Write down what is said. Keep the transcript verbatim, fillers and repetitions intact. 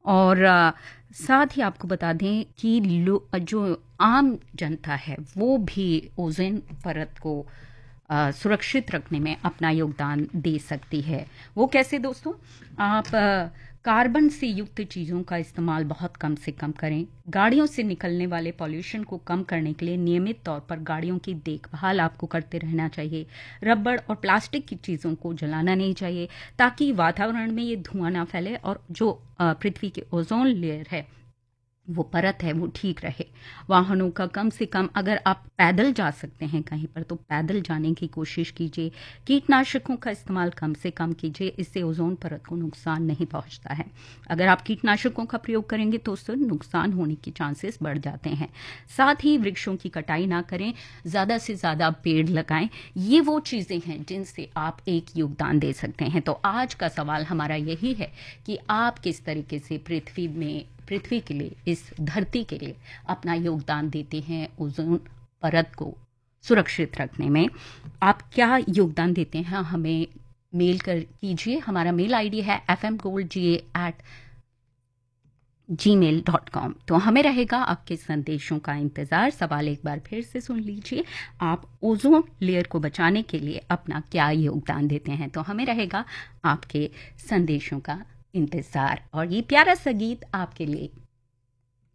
और अ, साथ ही आपको बता दें कि लो जो आम जनता है वो भी ओज़ोन परत को अ, सुरक्षित रखने में अपना योगदान दे सकती है। वो कैसे दोस्तों? आप अ, कार्बन से युक्त चीज़ों का इस्तेमाल बहुत कम से कम करें। गाड़ियों से निकलने वाले पॉल्यूशन को कम करने के लिए नियमित तौर पर गाड़ियों की देखभाल आपको करते रहना चाहिए। रबड़ और प्लास्टिक की चीज़ों को जलाना नहीं चाहिए ताकि वातावरण में ये धुआं ना फैले और जो अ, पृथ्वी के ओजोन लेयर है वो परत है वो ठीक रहे। वाहनों का कम से कम, अगर आप पैदल जा सकते हैं कहीं पर तो पैदल जाने की कोशिश कीजिए। कीटनाशकों का इस्तेमाल कम से कम कीजिए, इससे ओजोन परत को नुकसान नहीं पहुंचता है। अगर आप कीटनाशकों का प्रयोग करेंगे तो उससे नुकसान होने के चांसेस बढ़ जाते हैं। साथ ही वृक्षों की कटाई ना करें, ज़्यादा से ज़्यादा पेड़ लगाएं। ये वो चीज़ें हैं जिनसे आप एक योगदान दे सकते हैं। तो आज का सवाल हमारा यही है कि आप किस तरीके से पृथ्वी में पृथ्वी के लिए, इस धरती के लिए अपना योगदान देते हैं ओजोन परत को सुरक्षित रखने में। आप क्या योगदान देते हैं हमें मेल कर कीजिए। हमारा मेल आईडी है एफ एम गोल्ड जी ए एट जी मेल डॉट कॉम। तो हमें रहेगा आपके संदेशों का इंतज़ार। सवाल एक बार फिर से सुन लीजिए, आप ओजोन लेयर को बचाने के लिए अपना क्या योगदान देते हैं? तो हमें रहेगा आपके संदेशों का इंतज़ार। और ये प्यारा सा गीत आपके लिए